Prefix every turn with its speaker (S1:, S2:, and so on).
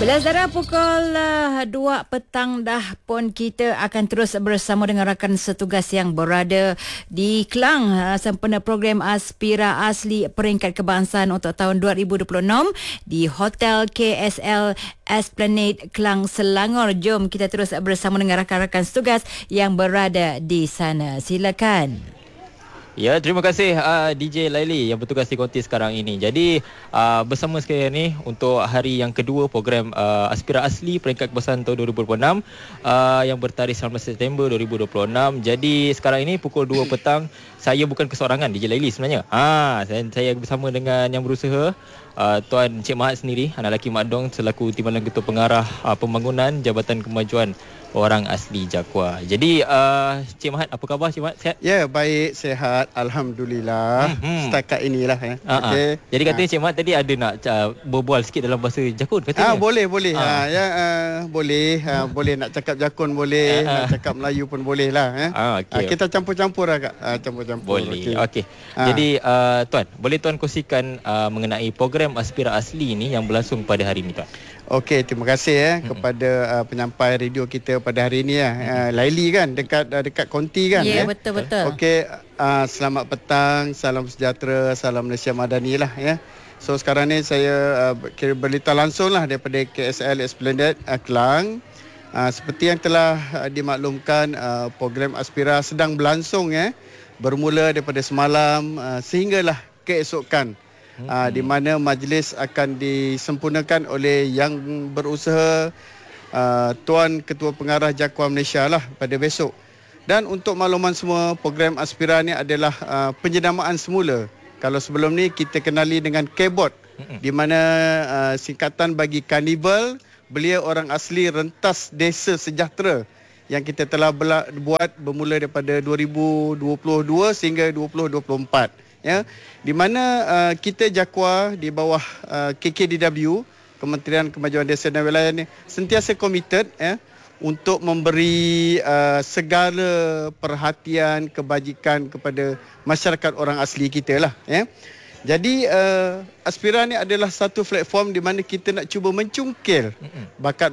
S1: Bila Zara pukul 2 petang dah pun kita akan terus bersama dengan rakan setugas yang berada di Kelang sempena program Aspira Asli Peringkat Kebangsaan untuk tahun 2026 di Hotel KSL Esplanade Kelang Selangor. Jom kita terus bersama dengan rakan-rakan setugas yang berada di sana. Silakan.
S2: Ya, terima kasih DJ Laili yang bertugas di konti sekarang ini. Jadi bersama sekali ni untuk hari yang kedua program Aspira Asli Peringkat Kebangsaan tahun 2026 yang bertarikh 19 September 2026. Jadi sekarang ini pukul 2 petang saya bukan keseorangan DJ Laili sebenarnya. Saya bersama dengan yang berusaha Tuan Encik Mahat sendiri, anak lelaki Mak Dong selaku Timbalan Ketua Pengarah Pembangunan Jabatan Kemajuan Orang Asli Jakwa. Jadi Cik Mahat, apa khabar Cik Mahat? Sihat?
S3: Ya, baik, sihat, alhamdulillah. Setakat inilah ya.
S2: Okay. Jadi katanya Cik Mahat tadi ada nak berbual sikit dalam bahasa Jakun katanya.
S3: Boleh. Boleh. Boleh nak cakap Jakun boleh, nak cakap Melayu pun boleh lah okay. Kita campur-campur lah Kak. Campur-campur.
S2: Boleh. Okey. Jadi Tuan, boleh Tuan kongsikan mengenai program Aspira Asli ni yang berlangsung pada hari ini Tuan?
S3: Okey, terima kasih kepada penyampai radio kita pada hari ini Laili kan dekat konti kan.
S1: Ya, betul-betul.
S3: Okey, selamat petang, salam sejahtera, salam Malaysia Madani lah ya. So sekarang ni saya berita langsung lah daripada KSL Esplanade Kelang. Seperti yang telah dimaklumkan, program Aspira sedang berlangsung bermula daripada semalam sehinggalah keesokan. Di mana majlis akan disempurnakan oleh yang berusaha Tuan Ketua Pengarah Jakwa Malaysia lah pada besok. Dan untuk makluman semua, program Aspira ni adalah penjenamaan semula. Kalau sebelum ni kita kenali dengan KBOT, di mana singkatan bagi Karnival Belia Orang Asli Rentas Desa Sejahtera yang kita telah buat bermula daripada 2022 sehingga 2024. Ya, di mana kita Jakwa di bawah KKDW, Kementerian Kemajuan Desa dan Wilayah ni sentiasa komited untuk memberi segala perhatian kebajikan kepada masyarakat orang asli kita lah Jadi Aspira ni adalah satu platform di mana kita nak cuba mencungkil bakat